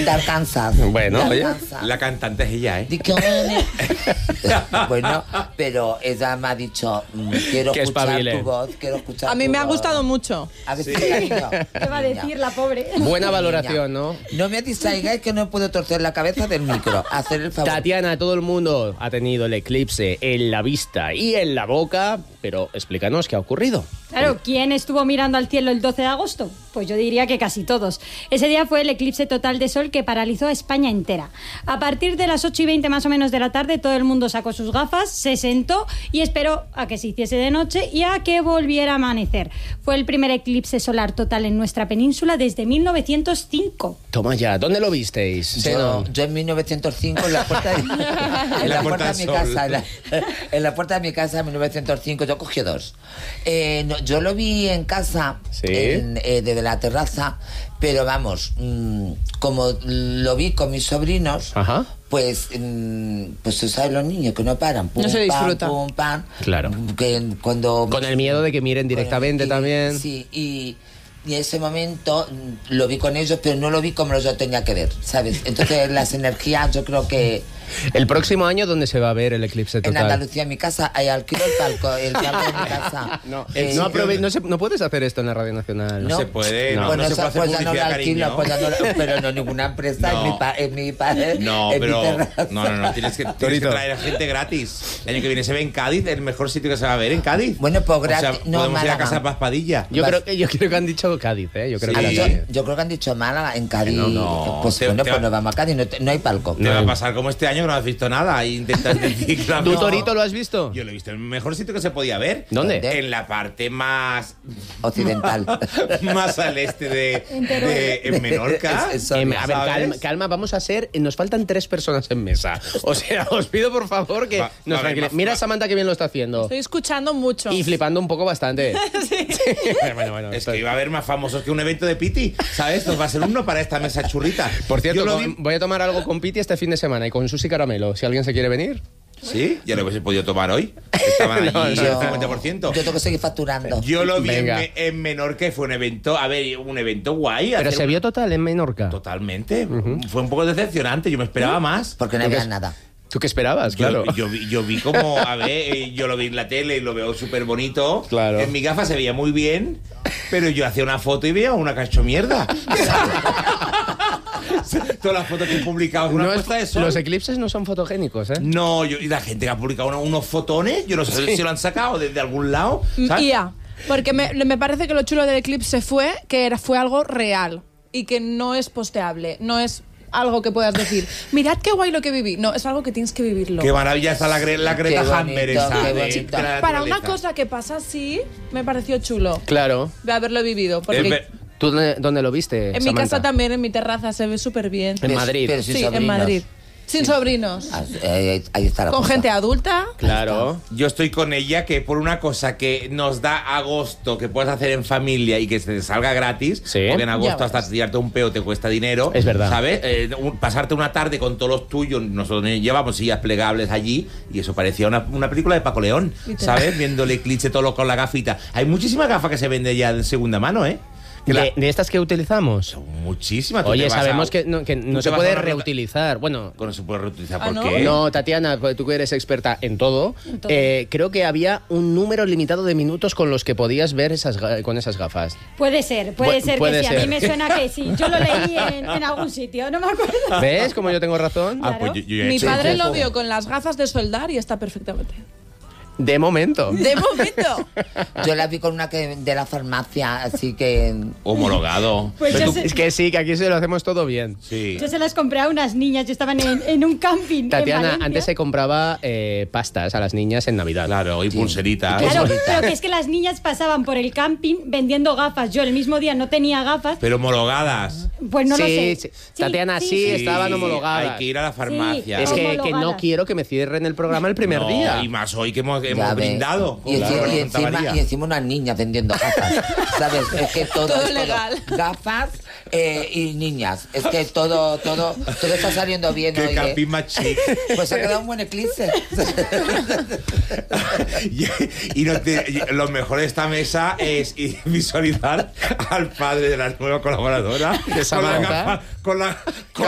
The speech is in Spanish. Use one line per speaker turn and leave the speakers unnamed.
D'Arkansas.
Bueno, oye,
la cantante es ella, ¿eh?
Bueno, pero ella me ha dicho, quiero
Que
escuchar
espabile.
tu voz, quiero escuchar
A mí
tu
me ha
voz.
gustado mucho.
A ver si cariño.
¿Qué va a decir la pobre?
buena valoración, ¿no?
No me distraigáis que no puedo torcer la cabeza del micro. Hacer el favor.
Tatiana, todo el mundo ha tenido el eclipse en la vista y en la boca, pero explícanos qué ha ocurrido.
Claro, ¿quién estuvo mirando al cielo el 12 de agosto? Pues yo diría que casi todos. Ese día fue el eclipse total de sol que paralizó a España entera. A partir de las 8:20 más o menos de la tarde, todo el mundo sacó sus gafas, se sentó y esperó a que se hiciese de noche y a que volviera a amanecer. Fue el primer eclipse solar total en nuestra península desde 1905.
Toma ya, ¿dónde lo visteis?
Yo en 1905 en la puerta de, en la puerta de mi casa, en la puerta de mi casa en 1905 yo cogí dos. Yo lo vi en casa,
¿Sí?
desde la terraza, pero vamos, como lo vi con mis sobrinos,
Ajá.
pues tú sabes los niños que no paran, pum,
No se disfruta.
pam, pum, pam,
Claro.
que cuando
Con el miedo de que miren directamente también.
Sí, y en ese momento lo vi con ellos, pero no lo vi como yo tenía que ver, ¿sabes? Entonces las energías, yo creo que
El próximo año, ¿dónde se va a ver el eclipse
en
total?
Andalucía, en mi casa, hay alquilo el palco de mi casa.
No, no puedes hacer esto en la Radio Nacional.
No se puede, no,
Bueno,
no se puede hacer
pues ya no lo
publicidad,
alquilo,
cariño.
pues ya no, pero no ninguna empresa,
No.
en mi
No,
en mi
pero
terraza.
no, tienes que
Torito.
traer a gente gratis. El año que viene se ve en Cádiz, el mejor sitio que se va a ver en Cádiz.
Bueno, pues
O sea,
gratis. No,
podemos ir a
Málaga.
casa Paspadilla.
Yo creo que han dicho Cádiz, ¿eh? Yo creo
Sí.
que
Yo creo que han dicho Málaga, en Cádiz.
No,
pues
te-
bueno,
te
pues
va-
nos vamos a Cádiz, no hay palco.
Te va a pasar como este año que no has visto nada y intentas decir que
¿Tú, Torito, lo has visto?
Yo lo he visto en el mejor sitio que se podía ver.
¿Dónde?
En la parte más
Occidental.
más al este en Menorca.
Eso,
A ver,
¿sabes?
calma, vamos a ser... Nos faltan 3 personas en mesa. O sea, os pido por favor que
Va
nos
a ver,
tranquilice. Mira a Samantha que bien lo está haciendo.
Estoy escuchando mucho.
Y flipando un poco bastante. bueno,
Es
esto-
que iba a haber más famosos que un evento de Piti, ¿sabes? Nos va a ser uno para esta mesa churrita.
Por cierto,
Yo lo vi-
voy a tomar algo con Piti este fin de semana y con Susi Caramelo. Si alguien se quiere venir.
¿Sí? Ya lo hubiese podido tomar hoy. Estaban allí
No,
el
no.
50%.
Yo tengo que seguir facturando.
Yo lo vi
Venga.
en Menorca y fue un evento, un evento guay.
Pero
hacer
se vio total en Menorca.
Totalmente. Fue un poco decepcionante, yo me esperaba más.
Porque no había nada.
¿Tú qué esperabas? Claro.
Yo vi como, yo lo vi en la tele y lo veo súper bonito.
Claro.
En mi gafa se veía muy bien, pero yo hacía una foto y veía una cacho mierda. Todas las fotos que he publicado es una
No es-
puesta de sol.
los eclipses no son fotogénicos, ¿eh?
No, y la gente que ha publicado unos fotones, yo no sé si lo han sacado desde algún lado. ¿sabes?
IA, porque me parece que lo chulo del eclipse fue que fue algo real y que no es posteable, no es algo que puedas decir, mirad qué guay lo que viví. No, es algo que tienes que vivirlo.
Qué maravilla está la Greta
Qué bonito,
Thunberg esa
qué
de
bonito.
la
Para una
naturaleza.
cosa que pasa así, me pareció chulo
Claro.
de haberlo vivido. Porque
Es ver-
¿Tú dónde lo viste,
en mi
Samantha?
casa también, en mi terraza, se ve súper bien.
En Madrid.
Pero sin
Sí, en
sobrinos.
Madrid. Sin sobrinos.
Ahí está la
Con
cosa.
gente adulta.
Claro.
Yo estoy con ella que por una cosa que nos da agosto, que puedes hacer en familia y que te salga gratis,
Sí.
porque en agosto
Ya
hasta
ves.
tirarte un peo te cuesta dinero.
Es verdad.
¿Sabes? Pasarte una tarde con todos los tuyos, nosotros llevamos sillas plegables allí y eso parecía una película de Paco León,
Literal.
¿sabes? Viendo el eclipse todo con la gafita. Hay muchísimas gafas que se venden ya de segunda mano, ¿eh? Que
¿De estas que utilizamos?
muchísimas. Tú
Oye,
te vas
sabemos
a-
que no
tú te
se
vas
puede
a una
reutilizar. Bueno,
No se puede reutilizar,
Ah,
¿por
¿no?
qué?
no, Tatiana, pues tú que eres experta en todo, creo que había un número limitado de minutos con los que podías ver con esas gafas.
Puede ser que
puede
sí. A
ser.
mí me suena que sí. Yo lo leí en algún sitio, no me acuerdo.
¿Ves cómo yo tengo razón?
Ah, pues yo ya he
Mi
hecho
padre
un
lo
poco.
vio con las gafas de soldar y está perfectamente.
De momento.
De momento.
Yo la vi con una que de la farmacia, así que...
Homologado.
Pues
Pero
yo
tú-
sé-
Es que sí, que aquí se lo hacemos todo bien.
Sí.
Yo se las compré a unas niñas, yo estaban en un camping. en
Tatiana,
Valencia.
antes se compraba pastas a las niñas en Navidad.
Claro, y pulseritas.
Claro,
bonita.
pero que es que las niñas pasaban por el camping vendiendo gafas. Yo el mismo día no tenía gafas,
Pero homologadas.
pues no lo
Sí,
sé.
sí. Tatiana, sí, estaban homologadas.
Hay que ir a la farmacia.
Es que
homologadas.
no quiero que me cierren el programa el primer
No,
día.
Y más hoy que hemos
Ya ves.
brindado.
Y,
Claro,
encima, y,
Santa
encima,
María.
y encima unas niñas vendiendo gafas. ¿Sabes? Es que todo,
Todo
es
legal.
Gafas y niñas. Es que todo está saliendo bien
Qué
hoy.
camping más chic.
Pues ha quedado un buen eclipse.
Lo mejor de esta mesa es visualizar al padre de la nueva colaboradora
De Samantha.
con la